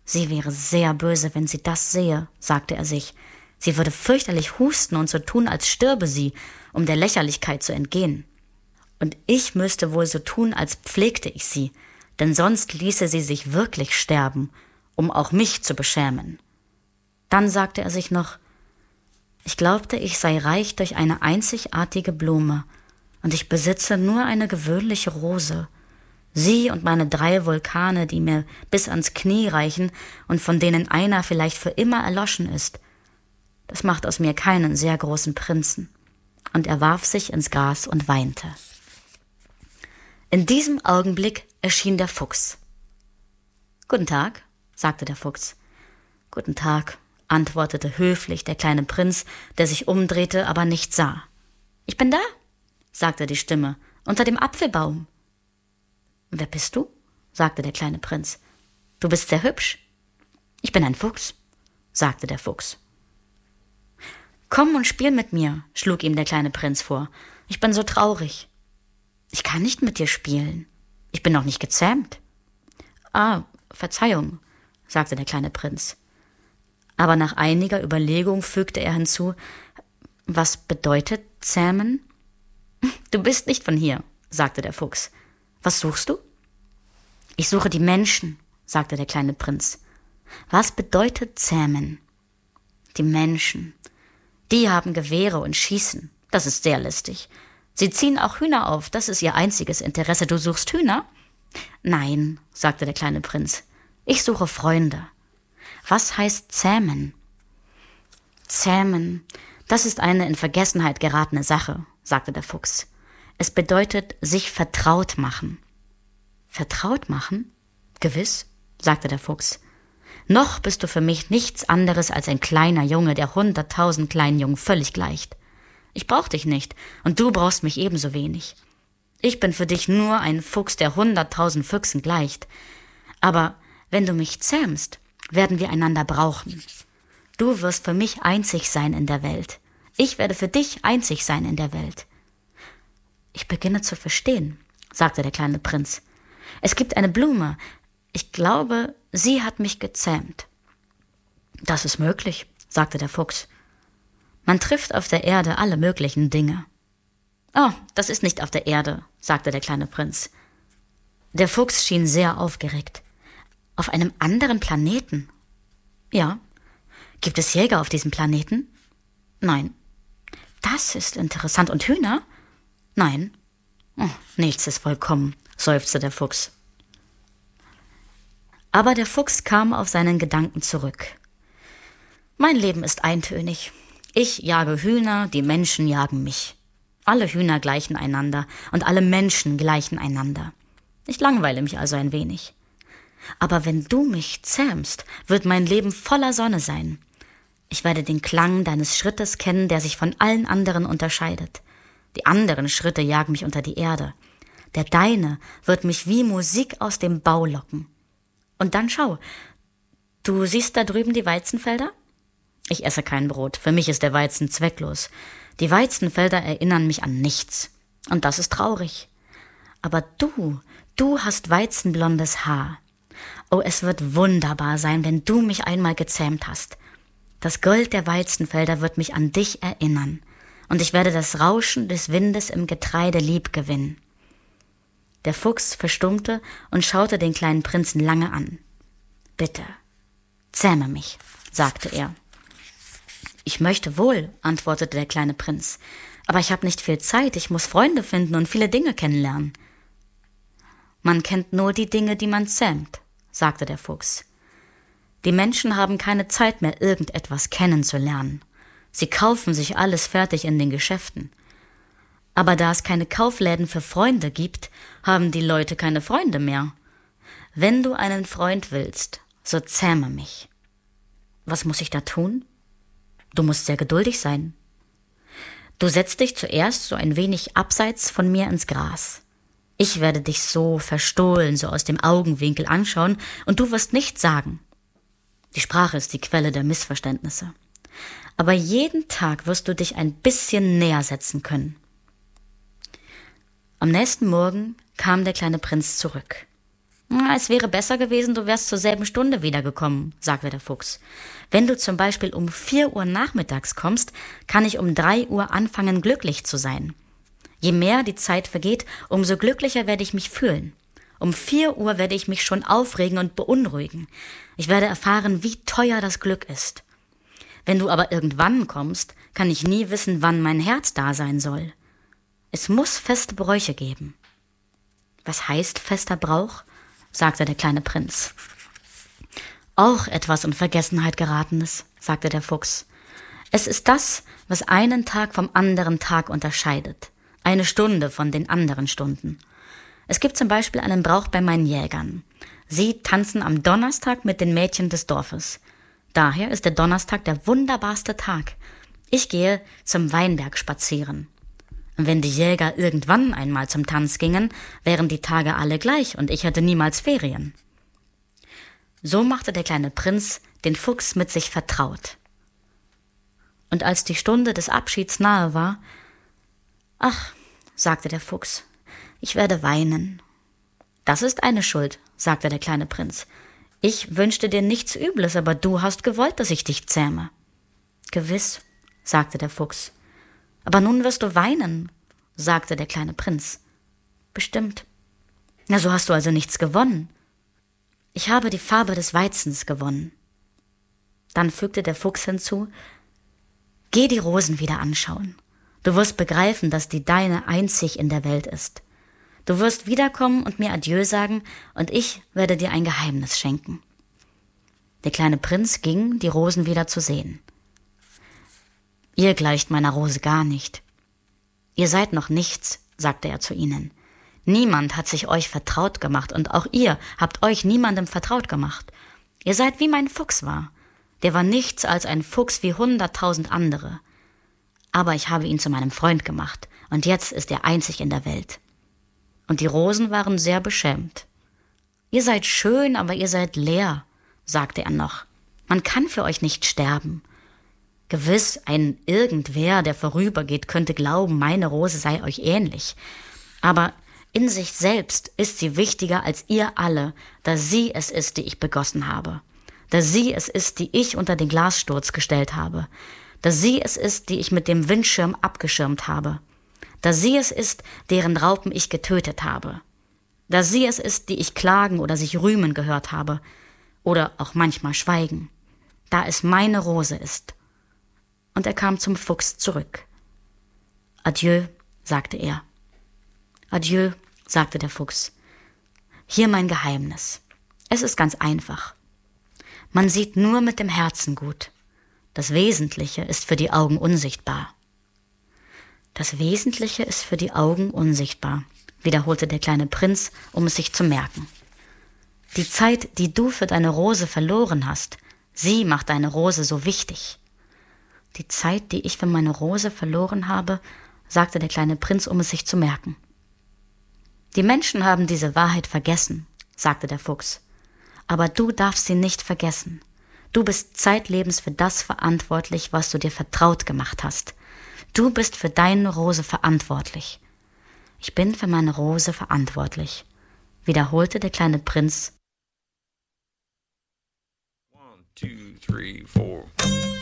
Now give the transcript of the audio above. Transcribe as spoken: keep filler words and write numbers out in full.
Sie wäre sehr böse, wenn sie das sehe, sagte er sich. Sie würde fürchterlich husten und so tun, als stürbe sie, um der Lächerlichkeit zu entgehen. Und ich müsste wohl so tun, als pflegte ich sie, denn sonst ließe sie sich wirklich sterben, um auch mich zu beschämen. Dann sagte er sich noch, ich glaubte, ich sei reich durch eine einzigartige Blume, und ich besitze nur eine gewöhnliche Rose. Sie und meine drei Vulkane, die mir bis ans Knie reichen und von denen einer vielleicht für immer erloschen ist. Das macht aus mir keinen sehr großen Prinzen. Und er warf sich ins Gras und weinte. In diesem Augenblick erschien der Fuchs. »Guten Tag«, sagte der Fuchs. »Guten Tag«, antwortete höflich der kleine Prinz, der sich umdrehte, aber nicht sah. »Ich bin da«, sagte die Stimme, »unter dem Apfelbaum.« »Wer bist du?«, sagte der kleine Prinz. »Du bist sehr hübsch.« »Ich bin ein Fuchs«, sagte der Fuchs. »Komm und spiel mit mir«, schlug ihm der kleine Prinz vor. »Ich bin so traurig.« »Ich kann nicht mit dir spielen. Ich bin noch nicht gezähmt.« »Ah, Verzeihung«, sagte der kleine Prinz. Aber nach einiger Überlegung fügte er hinzu, »Was bedeutet zähmen?« »Du bist nicht von hier«, sagte der Fuchs. »Was suchst du?« »Ich suche die Menschen«, sagte der kleine Prinz. »Was bedeutet zähmen?« »Die Menschen. Die haben Gewehre und schießen. Das ist sehr listig. Sie ziehen auch Hühner auf, das ist ihr einziges Interesse. Du suchst Hühner?« »Nein«, sagte der kleine Prinz. »Ich suche Freunde.« »Was heißt zähmen?« »Zähmen, das ist eine in Vergessenheit geratene Sache«, sagte der Fuchs. »Es bedeutet sich vertraut machen.« »Vertraut machen?« »Gewiss«, sagte der Fuchs. »Noch bist du für mich nichts anderes als ein kleiner Junge, der hunderttausend kleinen Jungen völlig gleicht. Ich brauch dich nicht, und du brauchst mich ebenso wenig. Ich bin für dich nur ein Fuchs, der hunderttausend Füchsen gleicht. Aber wenn du mich zähmst, werden wir einander brauchen. Du wirst für mich einzig sein in der Welt. Ich werde für dich einzig sein in der Welt.« »Ich beginne zu verstehen«, sagte der kleine Prinz. »Es gibt eine Blume. Ich glaube, sie hat mich gezähmt.« »Das ist möglich«, sagte der Fuchs. »Man trifft auf der Erde alle möglichen Dinge.« »Oh, das ist nicht auf der Erde«, sagte der kleine Prinz. Der Fuchs schien sehr aufgeregt. »Auf einem anderen Planeten?« »Ja.« »Gibt es Jäger auf diesem Planeten?« »Nein.« »Das ist interessant. Und Hühner?« »Nein.« »Oh, nichts ist vollkommen«, seufzte der Fuchs. Aber der Fuchs kam auf seinen Gedanken zurück. »Mein Leben ist eintönig. Ich jage Hühner, die Menschen jagen mich. Alle Hühner gleichen einander und alle Menschen gleichen einander. Ich langweile mich also ein wenig. Aber wenn du mich zähmst, wird mein Leben voller Sonne sein. Ich werde den Klang deines Schrittes kennen, der sich von allen anderen unterscheidet. Die anderen Schritte jagen mich unter die Erde. Der deine wird mich wie Musik aus dem Bau locken. Und dann schau, du siehst da drüben die Weizenfelder? Ich esse kein Brot, für mich ist der Weizen zwecklos. Die Weizenfelder erinnern mich an nichts. Und das ist traurig. Aber du, du hast weizenblondes Haar. Oh, es wird wunderbar sein, wenn du mich einmal gezähmt hast. Das Gold der Weizenfelder wird mich an dich erinnern. Und ich werde das Rauschen des Windes im Getreide lieb gewinnen.« Der Fuchs verstummte und schaute den kleinen Prinzen lange an. »Bitte, zähme mich«, sagte er. »Ich möchte wohl«, antwortete der kleine Prinz, »aber ich habe nicht viel Zeit, ich muss Freunde finden und viele Dinge kennenlernen.« »Man kennt nur die Dinge, die man zähmt«, sagte der Fuchs. »Die Menschen haben keine Zeit mehr, irgendetwas kennenzulernen. Sie kaufen sich alles fertig in den Geschäften. Aber da es keine Kaufläden für Freunde gibt, haben die Leute keine Freunde mehr. Wenn du einen Freund willst, so zähme mich.« »Was muss ich da tun?« »Du musst sehr geduldig sein. Du setzt dich zuerst so ein wenig abseits von mir ins Gras. Ich werde dich so verstohlen, so aus dem Augenwinkel anschauen, und du wirst nichts sagen. Die Sprache ist die Quelle der Missverständnisse. Aber jeden Tag wirst du dich ein bisschen näher setzen können.« Am nächsten Morgen kam der kleine Prinz zurück. Na, es wäre besser gewesen, du wärst zur selben Stunde wiedergekommen, sagte der Fuchs. Wenn du zum Beispiel um vier Uhr nachmittags kommst, kann ich um drei Uhr anfangen, glücklich zu sein. Je mehr die Zeit vergeht, umso glücklicher werde ich mich fühlen. Um vier Uhr werde ich mich schon aufregen und beunruhigen. Ich werde erfahren, wie teuer das Glück ist. Wenn du aber irgendwann kommst, kann ich nie wissen, wann mein Herz da sein soll. Es muss feste Bräuche geben. Was heißt fester Brauch? Sagte der kleine Prinz. Auch etwas in Vergessenheit geratenes, sagte der Fuchs. Es ist das, was einen Tag vom anderen Tag unterscheidet. Eine Stunde von den anderen Stunden. Es gibt zum Beispiel einen Brauch bei meinen Jägern. Sie tanzen am Donnerstag mit den Mädchen des Dorfes. Daher ist der Donnerstag der wunderbarste Tag. Ich gehe zum Weinberg spazieren. Und wenn die Jäger irgendwann einmal zum Tanz gingen, wären die Tage alle gleich und ich hätte niemals Ferien. So machte der kleine Prinz den Fuchs mit sich vertraut. Und als die Stunde des Abschieds nahe war, »Ach«, sagte der Fuchs, »ich werde weinen.« »Das ist eine Schuld«, sagte der kleine Prinz. »Ich wünschte dir nichts Übles, aber du hast gewollt, dass ich dich zähme.« »Gewiss«, sagte der Fuchs. »Aber nun wirst du weinen«, sagte der kleine Prinz. »Bestimmt.« »Na, so hast du also nichts gewonnen.« »Ich habe die Farbe des Weizens gewonnen.« Dann fügte der Fuchs hinzu, »Geh die Rosen wieder anschauen. Du wirst begreifen, dass die deine einzig in der Welt ist. Du wirst wiederkommen und mir Adieu sagen, und ich werde dir ein Geheimnis schenken.« Der kleine Prinz ging, die Rosen wieder zu sehen. »Ihr gleicht meiner Rose gar nicht. Ihr seid noch nichts«, sagte er zu ihnen. »Niemand hat sich euch vertraut gemacht, und auch ihr habt euch niemandem vertraut gemacht. Ihr seid wie mein Fuchs war. Der war nichts als ein Fuchs wie hunderttausend andere. Aber ich habe ihn zu meinem Freund gemacht, und jetzt ist er einzig in der Welt.« Und die Rosen waren sehr beschämt. »Ihr seid schön, aber ihr seid leer«, sagte er noch. »Man kann für euch nicht sterben. Gewiss, ein Irgendwer, der vorübergeht, könnte glauben, meine Rose sei euch ähnlich. Aber in sich selbst ist sie wichtiger als ihr alle, da sie es ist, die ich begossen habe. Da sie es ist, die ich unter den Glassturz gestellt habe. Da sie es ist, die ich mit dem Windschirm abgeschirmt habe. Da sie es ist, deren Raupen ich getötet habe. Da sie es ist, die ich klagen oder sich rühmen gehört habe. Oder auch manchmal schweigen. Da es meine Rose ist.« Und er kam zum Fuchs zurück. »Adieu«, sagte er. »Adieu«, sagte der Fuchs. »Hier mein Geheimnis. Es ist ganz einfach. Man sieht nur mit dem Herzen gut. Das Wesentliche ist für die Augen unsichtbar.« »Das Wesentliche ist für die Augen unsichtbar«, wiederholte der kleine Prinz, um es sich zu merken. »Die Zeit, die du für deine Rose verloren hast, sie macht deine Rose so wichtig.« »Die Zeit, die ich für meine Rose verloren habe«, sagte der kleine Prinz, um es sich zu merken. »Die Menschen haben diese Wahrheit vergessen«, sagte der Fuchs. »Aber du darfst sie nicht vergessen. Du bist zeitlebens für das verantwortlich, was du dir vertraut gemacht hast. Du bist für deine Rose verantwortlich.« »Ich bin für meine Rose verantwortlich«, wiederholte der kleine Prinz. One, two, three, four.